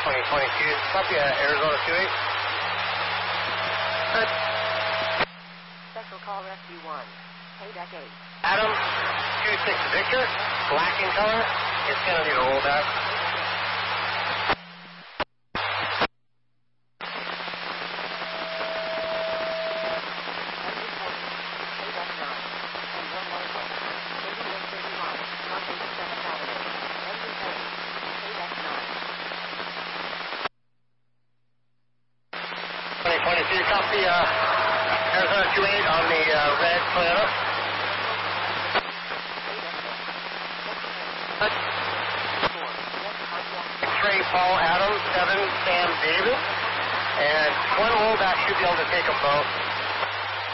2022, copy Arizona 28. Special call rescue 1. Payback 8. Adam, 26 Victor, black in color. It's going to need a rollback. Copy Arizona 28 on the red Toyota. Trey Paul Adams, 7 Sam Davis, and one rollback should be able to take them both.